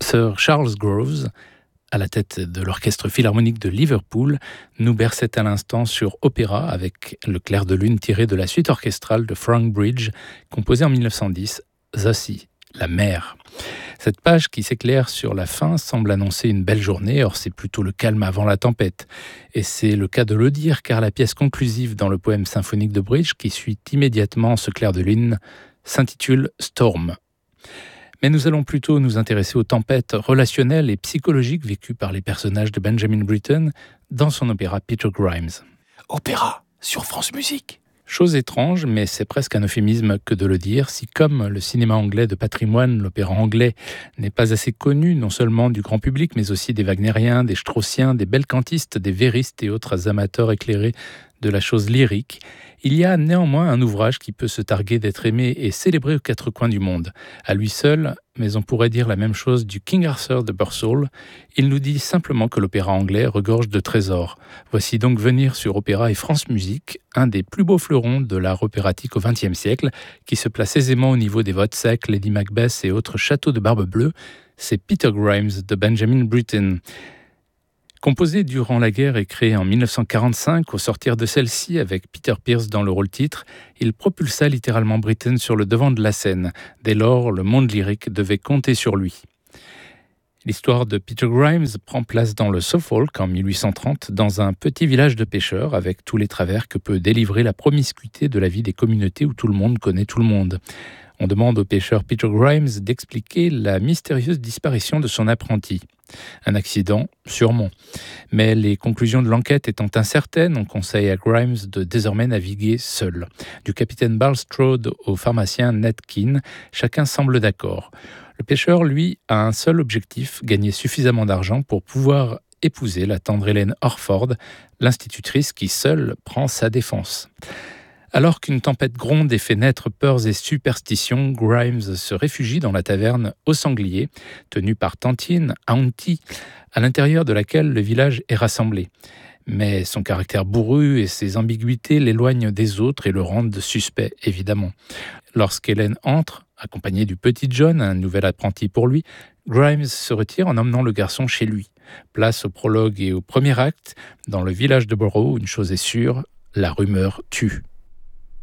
Sir Charles Groves, à la tête de l'Orchestre Philharmonique de Liverpool, nous berçait à l'instant sur opéra avec le clair de lune tiré de la suite orchestrale de Frank Bridge, composée en 1910, The Sea, la mer. Cette page qui s'éclaire sur la fin semble annoncer une belle journée, or c'est plutôt le calme avant la tempête. Et c'est le cas de le dire, car la pièce conclusive dans le poème symphonique de Bridge, qui suit immédiatement ce clair de lune, s'intitule Storm. Mais nous allons plutôt nous intéresser aux tempêtes relationnelles et psychologiques vécues par les personnages de Benjamin Britten dans son opéra Peter Grimes. Opéra sur France Musique. Chose étrange, mais c'est presque un euphémisme que de le dire, si comme le cinéma anglais de patrimoine, l'opéra anglais n'est pas assez connu non seulement du grand public, mais aussi des wagnériens, des straussiens, des belcantistes, des véristes et autres amateurs éclairés de la chose lyrique, il y a néanmoins un ouvrage qui peut se targuer d'être aimé et célébré aux quatre coins du monde. À lui seul, mais on pourrait dire la même chose du King Arthur de Birdsall, il nous dit simplement que l'opéra anglais regorge de trésors. Voici donc venir sur Opéra et France Musique, un des plus beaux fleurons de l'art opératique au XXe siècle, qui se place aisément au niveau des Wozzeck, Lady Macbeth et autres châteaux de Barbe Bleue, c'est Peter Grimes de Benjamin Britten. Composé durant la guerre et créé en 1945, au sortir de celle-ci avec Peter Pears dans le rôle titre, il propulsa littéralement Britten sur le devant de la scène. Dès lors, le monde lyrique devait compter sur lui. L'histoire de Peter Grimes prend place dans le Suffolk en 1830, dans un petit village de pêcheurs, avec tous les travers que peut délivrer la promiscuité de la vie des communautés où tout le monde connaît tout le monde. On demande au pêcheur Peter Grimes d'expliquer la mystérieuse disparition de son apprenti. Un accident, sûrement. Mais les conclusions de l'enquête étant incertaines, on conseille à Grimes de désormais naviguer seul. Du capitaine Bulstrode au pharmacien Ned Keane, chacun semble d'accord. Le pêcheur, lui, a un seul objectif, gagner suffisamment d'argent pour pouvoir épouser la tendre Hélène Orford, l'institutrice qui seule prend sa défense. Alors qu'une tempête gronde et fait naître peurs et superstitions, Grimes se réfugie dans la taverne Au Sanglier, tenue par Tantine Auntie, à l'intérieur de laquelle le village est rassemblé. Mais son caractère bourru et ses ambiguïtés l'éloignent des autres et le rendent suspect, évidemment. Lorsqu'Hélène entre, accompagnée du petit John, un nouvel apprenti pour lui, Grimes se retire en emmenant le garçon chez lui. Place au prologue et au premier acte, dans le village de Borough, une chose est sûre, la rumeur tue.